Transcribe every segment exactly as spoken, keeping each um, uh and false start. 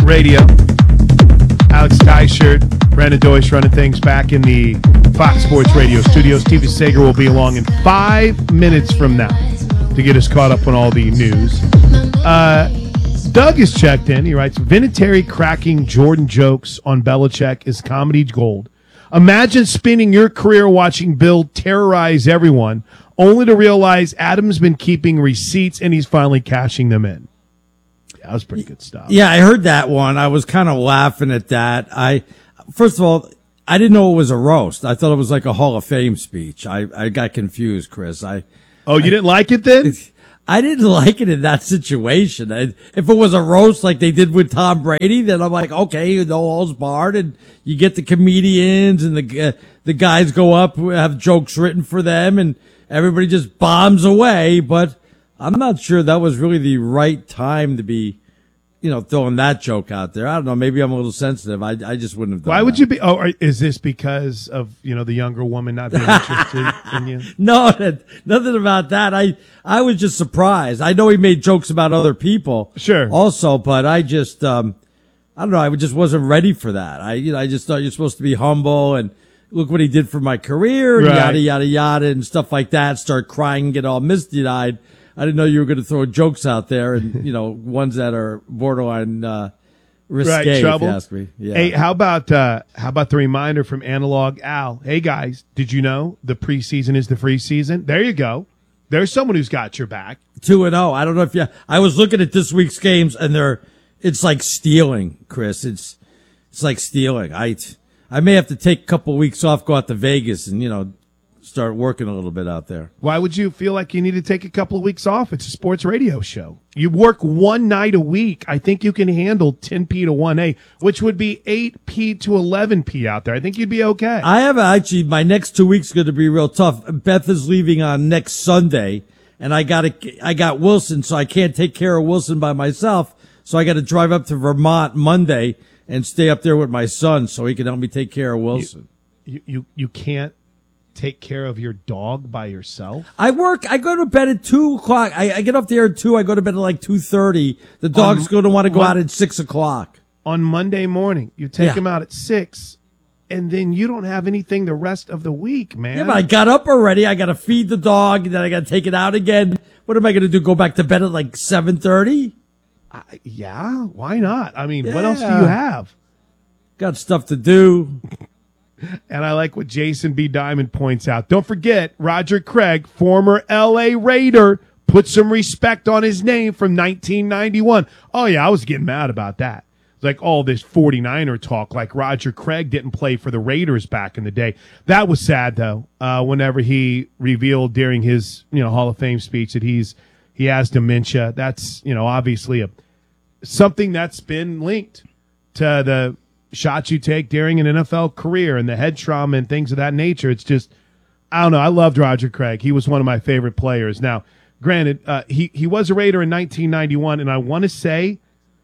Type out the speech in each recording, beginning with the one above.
Radio. Alex Dyshirt, Brandon Deutsch running things back in the Fox Sports Radio studios. Steve Sager will be along in five minutes from now to get us caught up on all the news. Uh, Doug is checked in. He writes, Vinatieri cracking Jordan jokes on Belichick is comedy gold. Imagine spending your career watching Bill terrorize everyone, only to realize Adam's been keeping receipts and he's finally cashing them in. Yeah, that was pretty good stuff. Yeah, I heard that one. I was kind of laughing at that. I, first of all, I didn't know it was a roast. I thought it was like a Hall of Fame speech. I, I got confused, Chris. I Oh, you I, didn't like it then? I didn't like it in that situation. I, if it was a roast like they did with Tom Brady, then I'm like, okay, no all's barred, and you get the comedians and the uh, the guys go up who have jokes written for them, and everybody just bombs away. But I'm not sure that was really the right time to be, you know, throwing that joke out there. I don't know. Maybe I'm a little sensitive. I I just wouldn't have done Why would that. you be? Oh, are, is this because of, you know, the younger woman not being interested in you? No, that, nothing about that. I, I was just surprised. I know he made jokes about other people. Sure. Also, but I just, um, I don't know. I just wasn't ready for that. I, you know, I just thought you're supposed to be humble and look what he did for my career and Right. yada, yada, yada and stuff like that. Start crying and get all misty eyed. I didn't know you were going to throw jokes out there and, you know, ones that are borderline, uh, risque, Right, if trouble. you ask me. Yeah. Hey, how about uh, how about the reminder from Analog Al? Hey guys, did you know the preseason is the free season? There you go. There's someone who's got your back. Two and oh. I don't know if you. I was looking at this week's games, and they're. It's like stealing, Chris. It's it's like stealing. I I may have to take a couple weeks off, go out to Vegas, and you know, start working a little bit out there. Why would you feel like you need to take a couple of weeks off? It's a sports radio show. You work one night a week. I think you can handle ten P to one A, which would be eight P to eleven P out there. I think you'd be okay. I have actually. My next two weeks are going to be real tough. Beth is leaving on next Sunday, and I got I got Wilson, so I can't take care of Wilson by myself. So I got to drive up to Vermont Monday and stay up there with my son so he can help me take care of Wilson. You you, you can't take care of your dog by yourself? I work. I go to bed at two o'clock. I, I get off the air at two. I go to bed at like two thirty. The dog's Um, going to want to go what- out at six o'clock. On Monday morning, you take Yeah. him out at six, and then you don't have anything the rest of the week, man. Yeah, but I got up already. I got to feed the dog, and then I got to take it out again. What am I going to do? Go back to bed at like seven thirty? I, yeah, why not? I mean, what else do Yeah. you have? Got stuff to do. And I like what Jason B. Diamond points out. Don't forget, Roger Craig, former L A Raider, put some respect on his name from nineteen ninety-one. Oh, yeah, I was getting mad about that. It's like all this forty-niner talk, like Roger Craig didn't play for the Raiders back in the day. That was sad, though, uh, whenever he revealed during his, you know, Hall of Fame speech that he's he has dementia. That's, you know, obviously a something that's been linked to the shots you take during an N F L career and the head trauma and things of that nature. It's just, I don't know. I loved Roger Craig. He was one of my favorite players. Now, granted, uh, he, he was a Raider in nineteen ninety-one, and I want to say,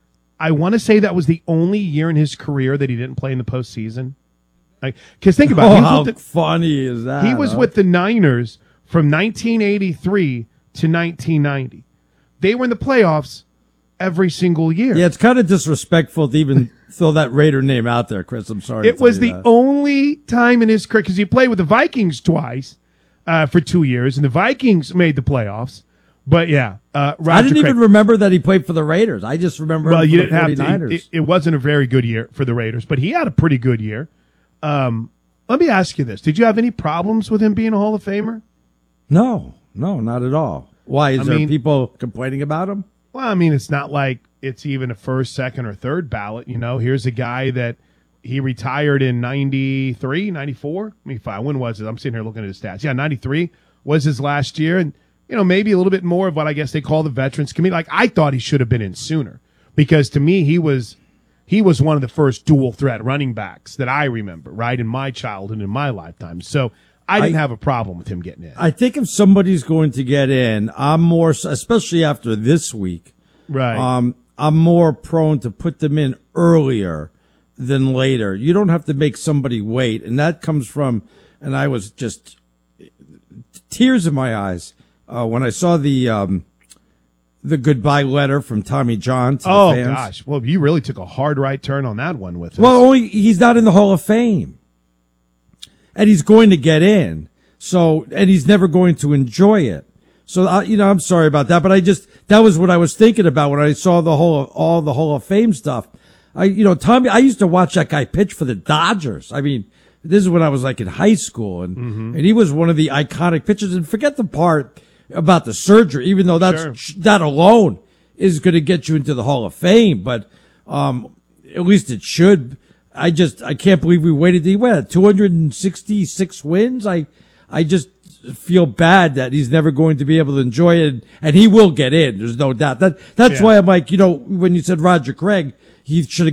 I want to say that was the only year in his career that he didn't play in the postseason. Because think about Oh, it. He was how with the, funny is that? he was huh? with the Niners from nineteen eighty-three to nineteen ninety. They were in the playoffs every single year. Yeah, it's kind of disrespectful to even throw that Raider name out there, Chris. I'm sorry. to It tell was you the that. only time in his career, because he played with the Vikings twice uh, for two years, and the Vikings made the playoffs. But yeah, uh, Roger I didn't Craig, even remember that he played for the Raiders. I just remember well, him you for didn't the have to. 49ers. It, it wasn't a very good year for the Raiders, but he had a pretty good year. Um, let me ask you this: did you have any problems with him being a Hall of Famer? No, no, not at all. Why? Is I there mean- people complaining about him? Well, I mean, it's not like it's even a first, second, or third ballot. You know, here's a guy that he retired in ninety-three, ninety-four. I mean, fine, when was it? I'm sitting here looking at his stats. Yeah, ninety-three was his last year. And, you know, maybe a little bit more of what I guess they call the Veterans Committee. Like, I thought he should have been in sooner because to me, he was he was one of the first dual threat running backs that I remember, right, in my childhood, in my lifetime. So I didn't I- have a problem with him getting in. I think if somebody's going to get in, I'm more, especially after this week, Right. um, I'm more prone to put them in earlier than later. You don't have to make somebody wait. And that comes from, and I was just tears in my eyes uh, when I saw the um, the goodbye letter from Tommy John to the Oh, fans. gosh. Well, you really took a hard right turn on that one with us. Well, only he's not in the Hall of Fame, and he's going to get in. So, and he's never going to enjoy it. So, uh, you know, I'm sorry about that, but I just, that was what I was thinking about when I saw the whole, all the Hall of Fame stuff. I, you know, Tommy, I used to watch that guy pitch for the Dodgers. I mean, this is when I was like in high school, and, Mm-hmm. and he was one of the iconic pitchers. And forget the part about the surgery, even though that's, Sure. that alone is going to get you into the Hall of Fame, but, um, at least it should. I just, I can't believe we waited. He went two hundred sixty-six wins. I, I just feel bad that he's never going to be able to enjoy it, and he will get in. There's no doubt. That that's Yeah. why I'm like, you know, when you said Roger Craig, he should have